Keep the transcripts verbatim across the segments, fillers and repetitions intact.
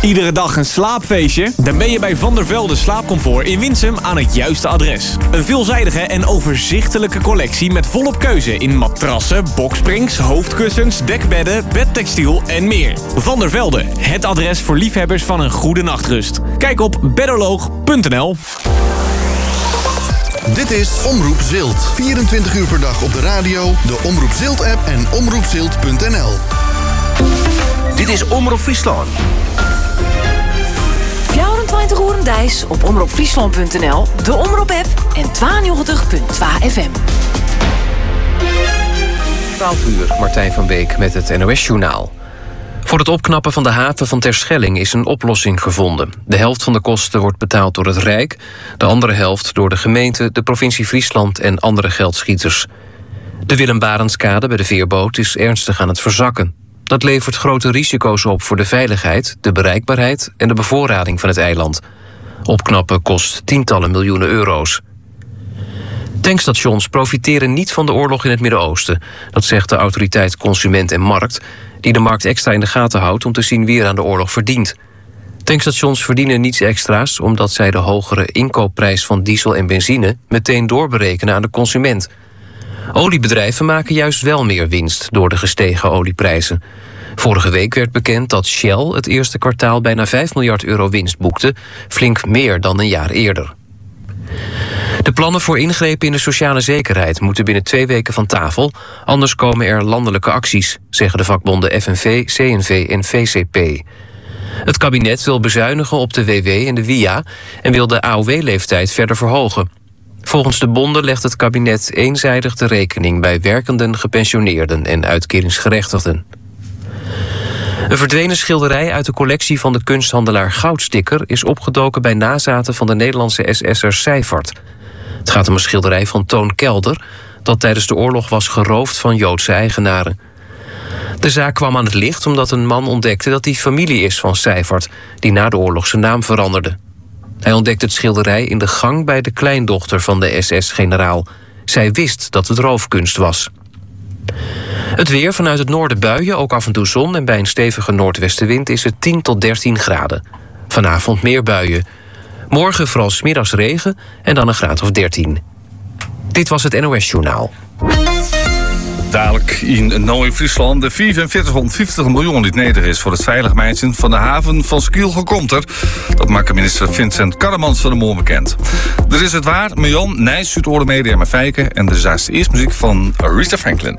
Iedere dag een slaapfeestje? Dan ben je bij Van der Velde Slaapcomfort in Winsum aan het juiste adres. Een veelzijdige en overzichtelijke collectie met volop keuze in matrassen, boksprings, hoofdkussens, dekbedden, bedtextiel en meer. Van der Velde, het adres voor liefhebbers van een goede nachtrust. Kijk op bedoloog punt n l. Dit is Omroep Zilt. vierentwintig uur per dag op de radio, de Omroep Zilt-app en omroep zilt punt n l. Dit is Omroep Friesland. vierentwintig uur dijs op omroep friesland punt n l, de Omroep-app en tweeënnegentig punt twee F M. twaalf uur, Martijn van Beek met het N O S-journaal. Voor het opknappen van de haven van Terschelling is een oplossing gevonden. De helft van de kosten wordt betaald door het Rijk, de andere helft door de gemeente, de provincie Friesland en andere geldschieters. De Willem Barendskade bij de veerboot is ernstig aan het verzakken. Dat levert grote risico's op voor de veiligheid, de bereikbaarheid en de bevoorrading van het eiland. Opknappen kost tientallen miljoenen euro's. Tankstations profiteren niet van de oorlog in het Midden-Oosten. Dat zegt de autoriteit Consument en Markt, die de markt extra in de gaten houdt om te zien wie er aan de oorlog verdient. Tankstations verdienen niets extra's omdat zij de hogere inkoopprijs van diesel en benzine meteen doorberekenen aan de consument. Oliebedrijven maken juist wel meer winst door de gestegen olieprijzen. Vorige week werd bekend dat Shell het eerste kwartaal bijna vijf miljard euro winst boekte, flink meer dan een jaar eerder. De plannen voor ingrepen in de sociale zekerheid moeten binnen twee weken van tafel, anders komen er landelijke acties, zeggen de vakbonden F N V, C N V en V C P. Het kabinet wil bezuinigen op de W W en de W I A en wil de A O W-leeftijd verder verhogen. Volgens de bonden legt het kabinet eenzijdig de rekening bij werkenden, gepensioneerden en uitkeringsgerechtigden. Een verdwenen schilderij uit de collectie van de kunsthandelaar Goudsticker is opgedoken bij nazaten van de Nederlandse S S'er Seyfarth. Het gaat om een schilderij van Toon Kelder dat tijdens de oorlog was geroofd van Joodse eigenaren. De zaak kwam aan het licht omdat een man ontdekte dat hij familie is van Seyfarth, die na de oorlog zijn naam veranderde. Hij ontdekte het schilderij in de gang bij de kleindochter van de S S-generaal. Zij wist dat het roofkunst was. Het weer, vanuit het noorden buien, ook af en toe zon en bij een stevige noordwestenwind is het tien tot dertien graden. Vanavond meer buien. Morgen vooral 's middags regen en dan een graad of dertien. Dit was het N O S-journaal. Dadelijk in Noord-Friesland de vierhonderdvijftig miljoen die neder is voor het veilig maken van de haven van Skiel-Gekomter. Dat maakt minister Vincent Karremans van de Moor bekend. Er is het waar, miljoen, Nijs, Zuid-Oorden Media met Fijken en er is de eerste muziek van Aretha Franklin.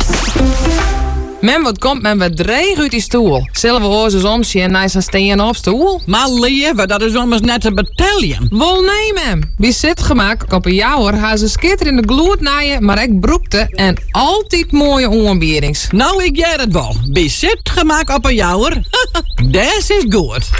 Men, wat komt men wat dreig uit die stoel? Zullen we oorzaak omzien en naar zijn steen op stoel? Maar lieve, dat is ommers net een battalion. Wel nee, mem. Wie zit gemaakt op een jouwer, haar ze skitter in de gloed naaien, maar ik broekte en altijd mooie onbierings. Nou, ik jij het wel. Wie zit gemaakt op een jouwer? Dat is goed.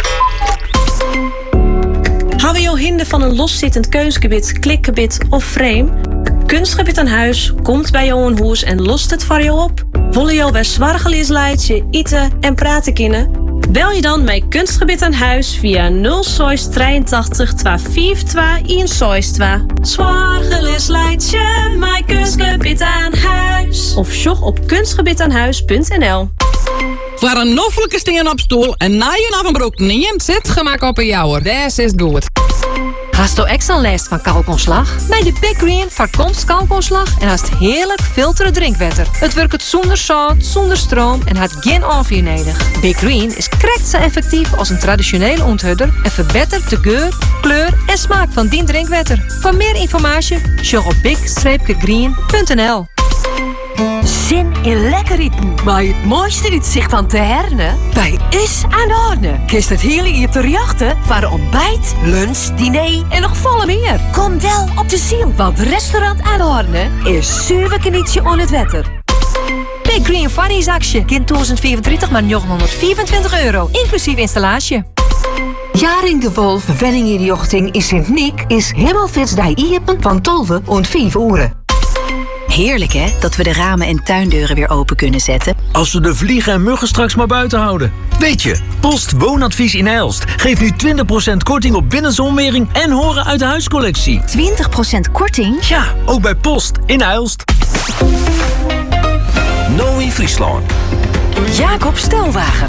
Hou je hinder van een loszittend keusgebied, klikgebied of frame? Kunstgebied aan huis komt bij jou een hoes en lost het voor jou op. Willen jou weer zwargelies leidje, eten en praten kunnen? Bel je dan met Kunstgebied aan huis via nul zes drieëntachtig tweehonderdvijfentwintig honderdzevenentwintig. Zwargelies leidje, met Kunstgebied aan huis. Of sjog op kunstgebied aan huis punt n l. Voor een noffelijke steen op stoel en naaien af een broek niet. Zit gemaakt op een jouwer, dat is goed. Hast du extra last van kalkontslag? Bij de Big Green voorkomt kalkontslag en haast heerlijk filteren drinkwater. Het werkt zonder zout, zonder stroom en had geen afvuur nodig. Big Green is krekt zo effectief als een traditionele onthudder en verbetert de geur, kleur en smaak van die drinkwater. Voor meer informatie, check op big green punt n l. Zin in lekker eten, maar het mooiste uitzicht van Teherne bij Is aan Orde. Kist het hele hier te jachten voor ontbijt, lunch, diner en nog volle meer. Kom wel op de ziel, want restaurant aan Orde is zuiver knietje on het wetter. Big Green Variezactie, kind tweeduizend vijfentwintig maar negenhonderdvierentwintig euro, inclusief installatie. Jaring de Wolf, Wenning in de Jochting in Sint-Niek is Himmelfits die iepen van tolve en vijf uren. Heerlijk hè, dat we de ramen en tuindeuren weer open kunnen zetten. Als we de vliegen en muggen straks maar buiten houden. Weet je, Post Woonadvies in Ijlst geeft nu twintig procent korting op binnenzonwering en horen uit de huiscollectie. twintig procent korting? Ja, ook bij Post in Ijlst. Noord-Friesland. Jacob Stelwagen.